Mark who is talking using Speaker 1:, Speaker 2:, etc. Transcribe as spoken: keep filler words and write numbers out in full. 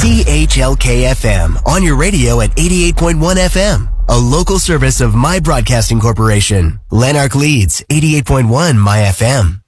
Speaker 1: C H L K F M on your radio at eighty-eight point one F M, a local service of My Broadcasting Corporation. Lanark Leeds, eighty-eight point one My F M.